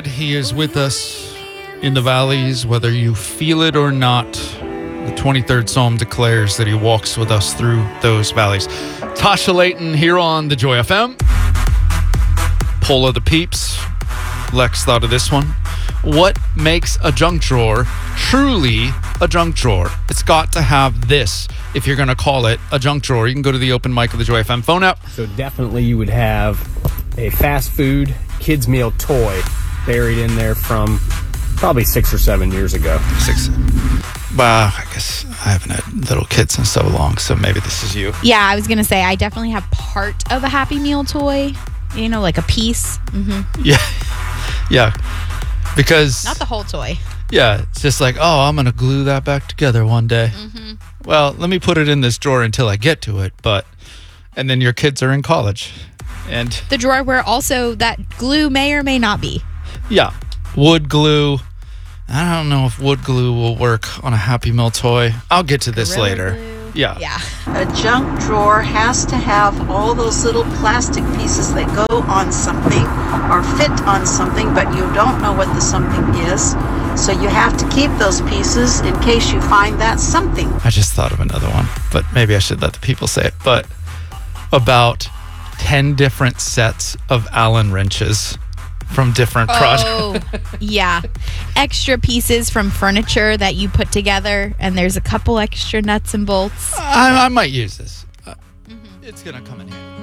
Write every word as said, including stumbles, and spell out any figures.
God. He is with us in the valleys, whether you feel it or not. The twenty-third Psalm declares that he walks with us through those valleys. Tasha Layton here on the Joy F M. Poll of the peeps. Lex thought of this one. What makes a junk drawer truly a junk drawer? It's got to have this if you're going to call it a junk drawer. You can go to the open mic of the Joy F M phone app. So definitely you would have a fast food kids meal toy buried in there from probably six or seven years ago. Six. Well, I guess I haven't had little kids in so long, so maybe this is you. Yeah, I was going to say, I definitely have part of a Happy Meal toy. You know, like a piece. Mm-hmm. Yeah. Yeah. Because... Not the whole toy. Yeah, it's just like, oh, I'm going to glue that back together one day. Mm-hmm. Well, let me put it in this drawer until I get to it, but... And then your kids are in college. And... The drawer where also that glue may or may not be. Yeah. Wood glue. I don't know if wood glue will work on a Happy Meal toy. I'll get to this Gorilla later. glue. Yeah. Yeah. A junk drawer has to have all those little plastic pieces that go on something or fit on something, but you don't know what the something is. So you have to keep those pieces in case you find that something. I just thought of another one, but maybe I should let the people say it. But about ten different sets of Allen wrenches from different projects. Oh, yeah. Extra pieces from furniture that you put together, and there's a couple extra nuts and bolts. I, I might use this. Uh, mm-hmm. It's going to come in handy.